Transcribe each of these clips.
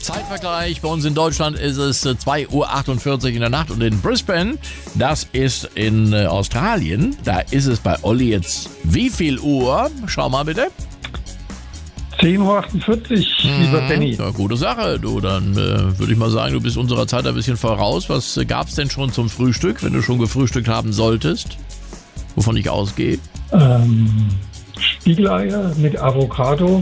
Zeitvergleich. Bei uns in Deutschland ist es 2:48 Uhr in der Nacht und in Brisbane, das ist in Australien, da ist es bei Olli jetzt wie viel Uhr? Schau mal bitte. 10:48 Uhr, lieber Benny. Ja, gute Sache, du. Dann würde ich mal sagen, du bist unserer Zeit ein bisschen voraus. Was gab's denn schon zum Frühstück, wenn du schon gefrühstückt haben solltest? Wovon ich ausgehe? Spiegeleier mit Avocado.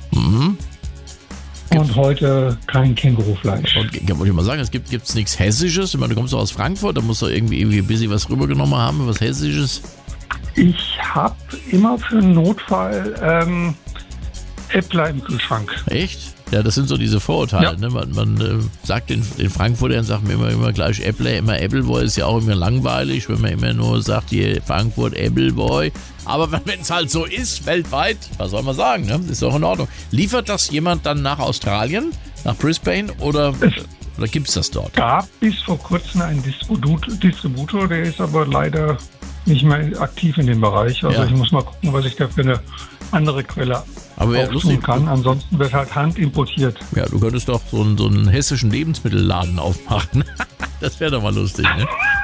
Und heute kein Kängurufleisch. Und wollte ich mal sagen, gibt's nichts Hessisches? Ich meine, du kommst doch aus Frankfurt, da musst du irgendwie ein bisschen was rübergenommen haben, was Hessisches. Ich habe immer für einen Notfall Äppler im Kühlschrank. Echt? Ja, das sind so diese Vorurteile. Ja. Ne? Man sagt den Frankfurtern, sagt man immer gleich Äppler, immer Appleboy, ist ja auch immer langweilig, wenn man immer nur sagt, hier Frankfurt, Appleboy. Aber wenn es halt so ist, weltweit, was soll man sagen, ne? Ist doch in Ordnung. Liefert das jemand dann nach Australien, nach Brisbane oder gibt es das dort? Es gab bis vor kurzem einen Distributor, der ist aber leider nicht mehr aktiv in dem Bereich. Also ich muss mal gucken, was ich da für eine andere Quelle aufsuchen kann. Ansonsten wird halt handimportiert. Ja, du könntest doch so einen hessischen Lebensmittelladen aufmachen. Das wäre doch mal lustig, ne?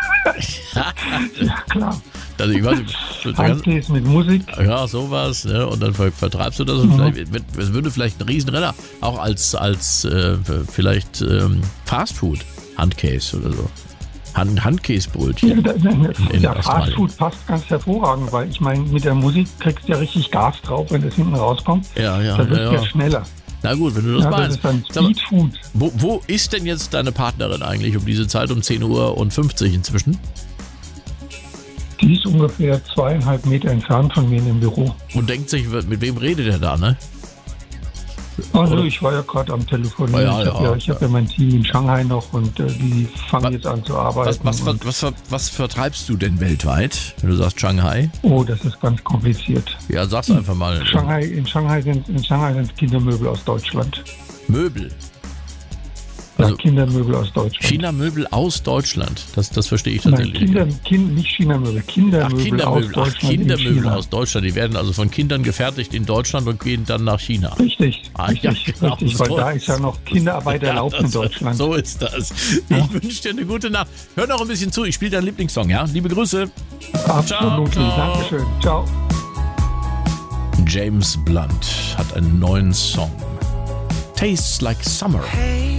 Ja, klar. Also ich weiß nicht, Handkäse mit Musik. Ja, sowas, ne? Und dann vertreibst du das und es würde vielleicht ein Riesenrenner auch als vielleicht Fastfood, Handkäse oder so. Handkäsebrötchen. Ja, Fastfood passt ganz hervorragend, weil ich meine, mit der Musik kriegst du ja richtig Gas drauf, wenn das hinten rauskommt. Ja. Da wird ja schneller. Na gut, wenn du das meinst. Das ist dann Speedfood. Wo ist denn jetzt deine Partnerin eigentlich um diese Zeit, um 10:50 Uhr inzwischen? Die ist ungefähr 2,5 Meter entfernt von mir in dem Büro. Und denkt sich, mit wem redet er da, ne? Also ich war ja gerade am Telefon. Ich habe ja mein Team in Shanghai noch und die fangen jetzt an zu arbeiten. Was vertreibst du denn weltweit, wenn du sagst Shanghai? Oh, das ist ganz kompliziert. Ja, sag's einfach mal. In Shanghai sind Kindermöbel aus Deutschland. Möbel? Also Kindermöbel aus Deutschland. China-Möbel aus Deutschland? Das verstehe ich tatsächlich. Nein, nicht China-Möbel, Kindermöbel aus Deutschland. Kindermöbel aus Deutschland, die werden also von Kindern gefertigt in Deutschland und gehen dann nach China. Richtig, Ja, genau, richtig, weil da ist ja noch Kinderarbeit erlaubt in Deutschland. So ist das. Ich wünsche dir eine gute Nacht. Hör noch ein bisschen zu, ich spiele deinen Lieblingssong, ja? Liebe Grüße. Absolut, Dankeschön. Ciao. James Blunt hat einen neuen Song. Tastes Like Summer.